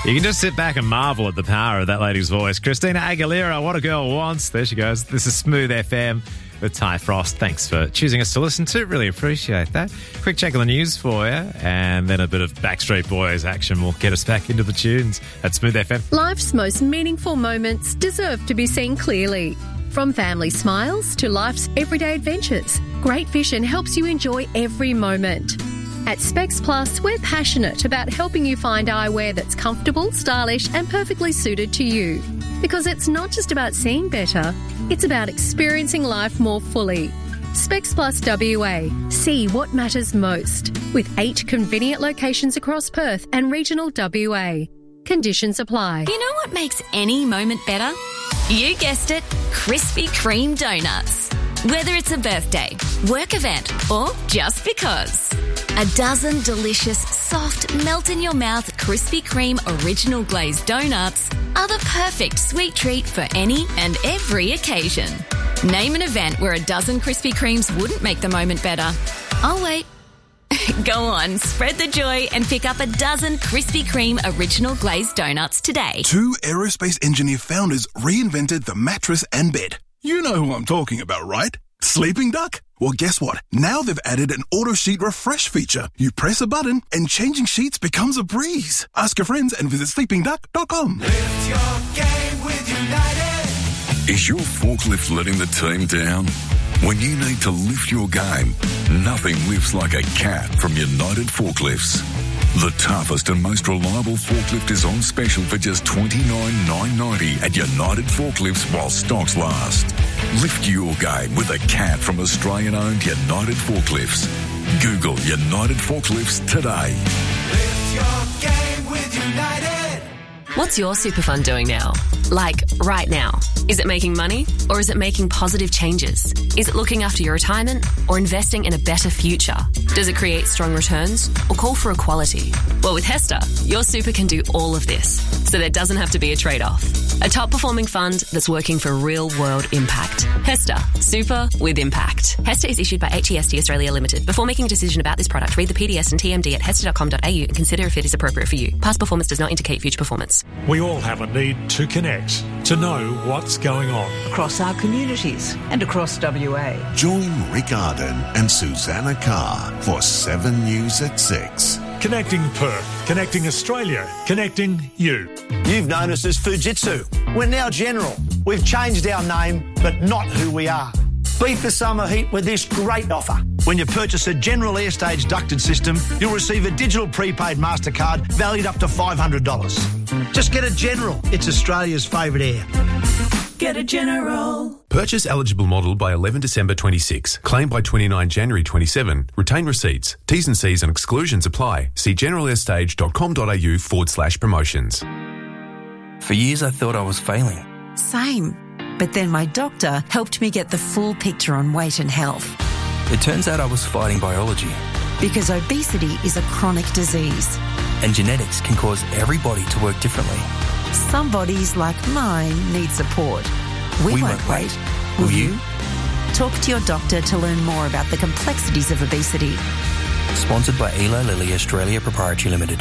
You can just sit back and marvel at the power of that lady's voice. Christina Aguilera, What a Girl Wants. There she goes. This is Smooth FM with Ty Frost. Thanks for choosing us to listen to. Really appreciate that. Quick check of the news for you, and then a bit of Backstreet Boys action will get us back into the tunes at Smooth FM. Life's most meaningful moments deserve to be seen clearly. From family smiles to life's everyday adventures, Great Vision helps you enjoy every moment. At Specs Plus, we're passionate about helping you find eyewear that's comfortable, stylish and perfectly suited to you. Because it's not just about seeing better, it's about experiencing life more fully. Specs Plus WA. See what matters most. With 8 convenient locations across Perth and regional WA. Conditions apply. You know what makes any moment better? You guessed it, Krispy Kreme donuts. Whether it's a birthday, work event, or just because. A dozen delicious, soft, melt-in-your-mouth Krispy Kreme original glazed donuts are the perfect sweet treat for any and every occasion. Name an event where a dozen Krispy Kremes wouldn't make the moment better. I'll wait. Go on, spread the joy and pick up a dozen Krispy Kreme original glazed donuts today. 2 aerospace engineer founders reinvented the mattress and bed. You know who I'm talking about, right? Sleeping Duck? Well, guess what? Now they've added an auto sheet refresh feature. You press a button and changing sheets becomes a breeze. Ask your friends and visit sleepingduck.com. Lift your game with United. Is your forklift letting the team down? When you need to lift your game, nothing lifts like a cat from United Forklifts. The toughest and most reliable forklift is on special for just $29,990 at United Forklifts while stocks last. Lift your game with a cat from Australian-owned United Forklifts. Google United Forklifts today. Lift your game with United. What's your super fund doing now? Like, right now. Is it making money or is it making positive changes? Is it looking after your retirement or investing in a better future? Does it create strong returns or call for equality? Well, with Hester, your super can do all of this, so there doesn't have to be a trade-off. A top-performing fund that's working for real-world impact. Hester, super with impact. Hester is issued by HEST Australia Limited. Before making a decision about this product, read the PDS and TMD at hester.com.au and consider if it is appropriate for you. Past performance does not indicate future performance. We all have a need to connect, to know what's going on. Across our communities and across WA. Join Rick Arden and Susanna Carr for 7 News at 6. Connecting Perth, connecting Australia, connecting you. You've known us as Fujitsu. We're now General. We've changed our name, but not who we are. Beat the summer heat with this great offer. When you purchase a General Airstage ducted system, you'll receive a digital prepaid MasterCard valued up to $500. Just get a General. It's Australia's favourite air. Get a General. Purchase eligible model by 11 December 26. Claim by 29 January 27. Retain receipts. T's and C's and exclusions apply. See generalaairstage.com.au/promotions. For years I thought I was failing. Same. But then my doctor helped me get the full picture on weight and health. It turns out I was fighting biology. Because obesity is a chronic disease. And genetics can cause every body to work differently. Some bodies, like mine, need support. We won't wait. Will you? Talk to your doctor to learn more about the complexities of obesity. Sponsored by Eli Lilly Australia Proprietary Limited.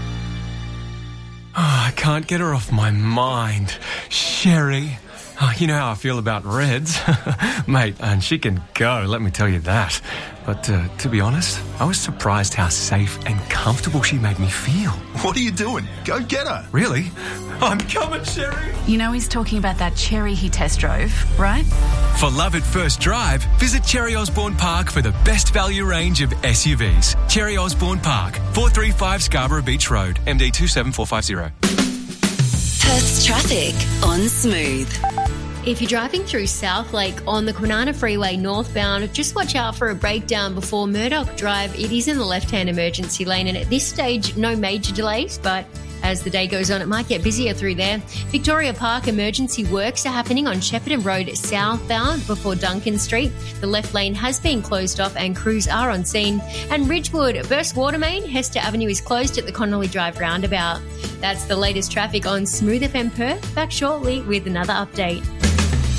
Oh, I can't get her off my mind. Sherry. Oh, you know how I feel about Reds. Mate, and she can go, let me tell you that. But to be honest, I was surprised how safe and comfortable she made me feel. What are you doing? Go get her. Really? I'm coming, Sherry. You know he's talking about that Cherry he test drove, right? For love at first drive, visit Cherry Osborne Park for the best value range of SUVs. Cherry Osborne Park, 435 Scarborough Beach Road, MD 27450. Perth's traffic on Smooth. If you're driving through South Lake on the Kwinana Freeway northbound, just watch out for a breakdown before Murdoch Drive. It is in the left-hand emergency lane, and at this stage, no major delays, but as the day goes on, it might get busier through there. Victoria Park emergency works are happening on Shepparton Road southbound before Duncan Street. The left lane has been closed off and crews are on scene. And Ridgewood burst water main. Hester Avenue is closed at the Connolly Drive roundabout. That's the latest traffic on Smooth FM Perth. Back shortly with another update.